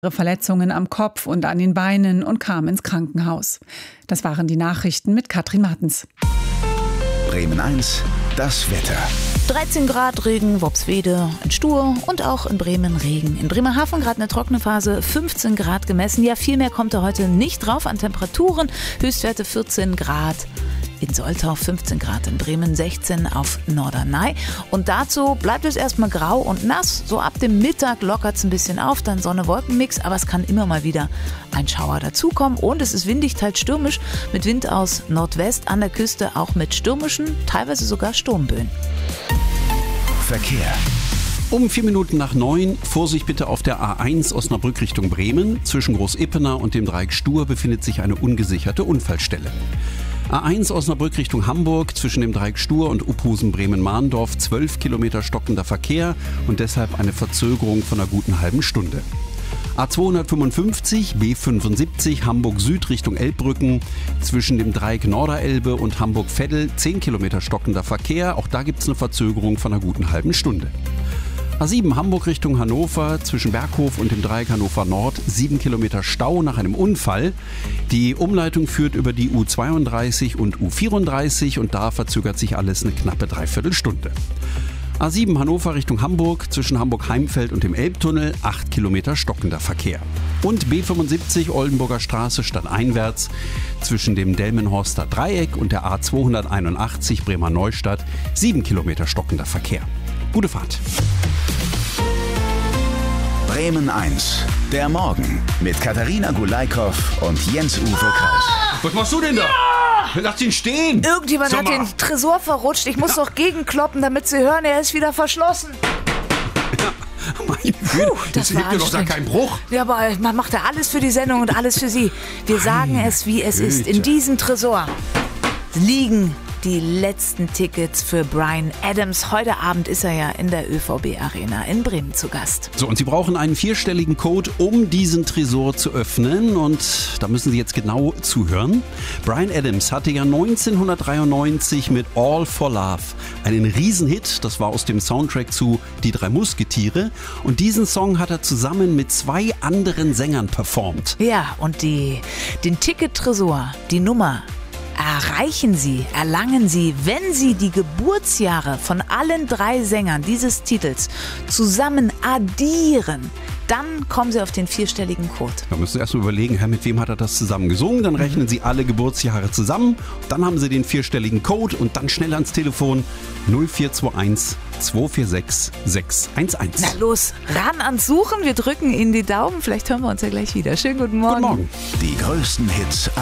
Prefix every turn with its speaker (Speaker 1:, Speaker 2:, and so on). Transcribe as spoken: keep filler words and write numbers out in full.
Speaker 1: Verletzungen am Kopf und an den Beinen und kam ins Krankenhaus. Das waren die Nachrichten mit Katrin Martens.
Speaker 2: Bremen eins, das Wetter.
Speaker 3: dreizehn Grad Regen, Worpswede in Stur und auch in Bremen Regen. In Bremerhaven gerade eine trockene Phase, fünfzehn Grad gemessen. Ja, viel mehr kommt da heute nicht drauf an Temperaturen. Höchstwerte vierzehn Grad. In Soltau fünfzehn Grad, in Bremen sechzehn auf Norderney. Und dazu bleibt es erstmal grau und nass. So ab dem Mittag lockert es ein bisschen auf, dann Sonne-Wolken-Mix, aber es kann immer mal wieder ein Schauer dazukommen. Und es ist windig, teils stürmisch, mit Wind aus Nordwest, an der Küste auch mit stürmischen, teilweise sogar Sturmböen.
Speaker 2: Verkehr.
Speaker 4: Um vier Minuten nach neun, Vorsicht bitte auf der A eins Osnabrück Richtung Bremen. Zwischen Groß-Ippener und dem Dreieck Stur befindet sich eine ungesicherte Unfallstelle. A eins Osnabrück Richtung Hamburg, zwischen dem Dreieck Stur und Uphusen-Bremen-Mahndorf, zwölf Kilometer stockender Verkehr und deshalb eine Verzögerung von einer guten halben Stunde. A zweihundertfünfundfünfzig, B fünfundsiebzig, Hamburg Süd Richtung Elbbrücken, zwischen dem Dreieck Norderelbe und Hamburg-Veddel, zehn Kilometer stockender Verkehr, auch da gibt es eine Verzögerung von einer guten halben Stunde. A sieben Hamburg Richtung Hannover, zwischen Berghof und dem Dreieck Hannover Nord, sieben Kilometer Stau nach einem Unfall. Die Umleitung führt über die U zweiunddreißig und U vierunddreißig und da verzögert sich alles eine knappe Dreiviertelstunde. A sieben Hannover Richtung Hamburg, zwischen Hamburg-Heimfeld und dem Elbtunnel, acht Kilometer stockender Verkehr. Und B fünfundsiebzig Oldenburger Straße stadteinwärts, zwischen dem Delmenhorster Dreieck und der A zweihunderteinundachtzig Bremer Neustadt, sieben Kilometer stockender Verkehr. Gute Fahrt.
Speaker 2: Bremen eins, der Morgen mit Katharina Gulaikow und Jens-Uwe Kraus.
Speaker 4: Was machst du denn da? Lass ihn stehen!
Speaker 3: Irgendjemand
Speaker 4: Sag
Speaker 3: hat
Speaker 4: mal.
Speaker 3: den Tresor verrutscht. Ich muss doch gegenkloppen, damit Sie hören, er ist wieder verschlossen.
Speaker 4: Meine Güte,
Speaker 3: das
Speaker 4: das
Speaker 3: war
Speaker 4: liegt dir doch da
Speaker 3: anstrengend.
Speaker 4: kein Bruch.
Speaker 3: Ja, aber man macht ja alles für die Sendung und alles für Sie. Wir sagen es, wie es ist. In diesem Tresor liegen die letzten Tickets für Bryan Adams. Heute Abend ist er ja in der Ö V B-Arena in Bremen zu Gast.
Speaker 4: So, und Sie brauchen einen vierstelligen Code, um diesen Tresor zu öffnen. Und da müssen Sie jetzt genau zuhören. Bryan Adams hatte ja neunzehnhundertdreiundneunzig mit All for Love einen Riesenhit. Das war aus dem Soundtrack zu Die drei Musketiere. Und diesen Song hat er zusammen mit zwei anderen Sängern performt.
Speaker 3: Ja, und die, den Ticket-Tresor, die Nummer, erreichen Sie, erlangen Sie, wenn Sie die Geburtsjahre von allen drei Sängern dieses Titels zusammen addieren. Dann kommen Sie auf den vierstelligen Code.
Speaker 4: Da müssen Sie erst mal überlegen, Herr, mit wem hat er das zusammen gesungen? Dann rechnen Sie alle Geburtsjahre zusammen. Dann haben Sie den vierstelligen Code und dann schnell ans Telefon null vier zwei eins zwei vier sechs sechs eins eins.
Speaker 3: Na los, ran ans Suchen. Wir drücken Ihnen die Daumen. Vielleicht hören wir uns ja gleich wieder. Schönen guten Morgen.
Speaker 4: Guten Morgen.
Speaker 2: Die größten Hits